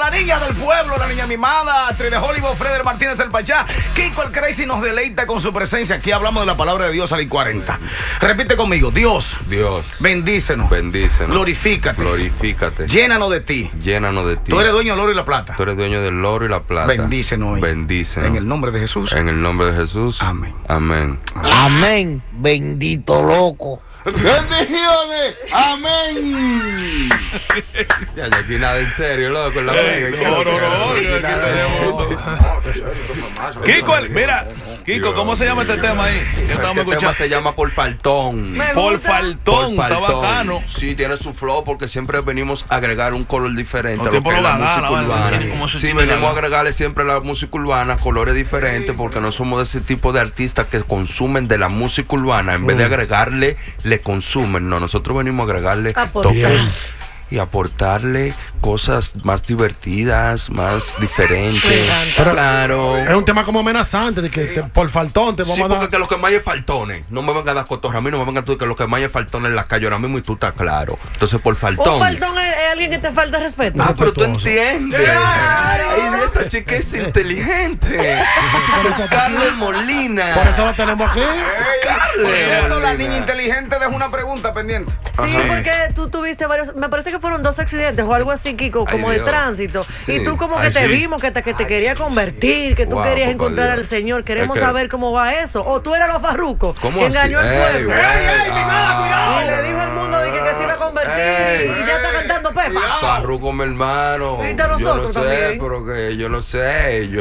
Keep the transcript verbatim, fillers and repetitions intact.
la niña del pueblo, la niña mimada, actriz de Hollywood, Freder Martínez el Pachá. Kiko el Crazy nos deleita con su presencia. Aquí hablamos de la palabra de Dios a las cuarenta. Repite conmigo, Dios. Dios. Bendícenos. Bendícenos. Glorifícate. Glorifícate. Llénanos de ti. Llénanos de ti. Tú eres dueño del oro y la plata. Tú eres dueño del oro y la plata. Bendícenos hoy. Bendícenos. En el nombre de Jesús. En el nombre de Jesús. Amén. Amén. Amén. Bendito loco. ¡Bendiciones! ¡Amén! Ya, ya aquí nada en serio, loco. En la No, no, no. Kiko, el- mira, Kiko, ¿cómo se llama este tema ahí? ¿Qué estamos Este tema escuchando? se llama Por Faltón. Por faltón, está bacano. Sí, tiene su flow porque siempre venimos a agregar un color diferente No, a lo tipo que es lo la gana, música vale, urbana. tiene como su Sí, tipo de venimos a gana. agregarle siempre a la música urbana colores diferentes porque no somos de ese tipo de artistas que consumen de la música urbana. En vez de agregarle, le consumen. No, nosotros venimos a agregarle Aportar. toques y aportarle cosas más divertidas, más diferentes. encanta. Claro. Es un tema como amenazante, de que te- por faltón te Sí, vamos a porque dar. que los que más hay faltones. No me vengan a dar cotorra. A mí no me vengan tú que los que más hay faltones en la calle ahora mismo y tú estás claro. Entonces, por faltón. Un faltón es, es alguien que te falta respeto. Ah, pero tú respetuoso. entiendes. Ay, esa chica es inteligente. Esa es Carles Molina. Por eso lo tenemos aquí. Por cierto, la Molina. niña inteligente dejó una pregunta pendiente. Sí, porque tú tuviste varios, me parece que fueron dos accidentes o algo así, Kiko, como Ay, de Dios. tránsito. Sí. Y tú como Ay, que te sí. vimos, que te, que te quería convertir, que tú Wow, querías papá encontrar Dios. al Señor. Queremos Es que- saber cómo va eso. O tú eras los farrucos ¿Cómo que así? engañó al Ey, pueblo. güey. Ah, Y le dijo al mundo de que, que se iba a convertir Ey. y ya está cantando Pepa. Farruko, mi hermano. Viste a Yo no nosotros sé, también. pero que yo no sé. Yo